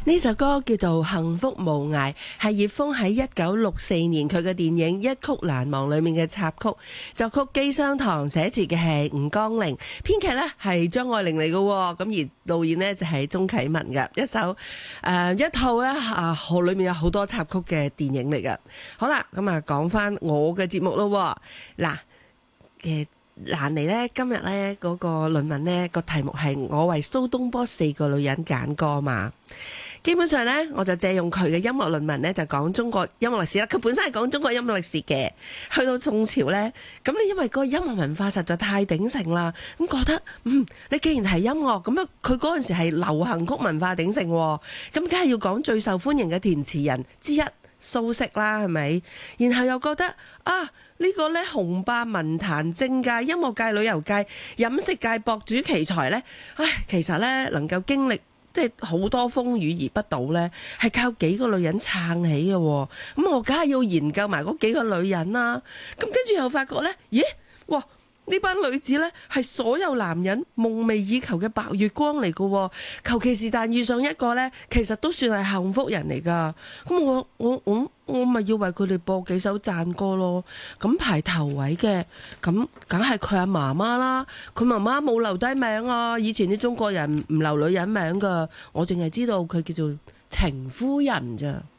呢首歌叫做《幸福無涯》，係葉楓喺1964年佢嘅電影《一曲難忘》裏面嘅插曲，作曲姬商堂，寫詞嘅係吳江玲，編劇呢係張愛玲嚟嘅，咁而導演呢就係鍾啟文嘅一套呢裏面有好多插曲嘅電影嚟嘅。好啦，咁講翻我嘅節目咯，嗱蘭妮呢今日呢嗰個論文呢個題目係我為蘇東坡4個女人揀歌嘛。基本上呢，我就借用佢嘅音樂論文呢，就講中國音樂歷史啦。佢本身係講中國音樂歷史嘅，去到宋朝呢，咁你因為個音樂文化實在太鼎盛啦，咁覺得你既然係音樂，咁樣佢嗰陣時係流行曲文化鼎盛，咁梗係要講最受歡迎嘅填詞人之一蘇軾啦，係咪？然後又覺得呢個呢，雄霸文壇、政界、音樂界、旅遊界、飲食界、博主奇才呢，其實呢，能夠經歷即係好多風雨而不倒呢，係靠幾個女人撐起嘅。咁我梗係要研究埋嗰幾個女人啦。咁跟住又發覺呢，哇！呢班女子呢，係所有男人夢寐以求嘅白月光嚟嘅。求其是但遇上一個呢，其實都算係幸福人嚟噶。咁我咪要為佢哋播幾首讚歌咯。咁排頭位嘅，咁梗係佢阿媽媽啦。佢媽媽冇留低名啊。以前啲中國人唔留女人名噶，我淨係知道佢叫做程夫人咋。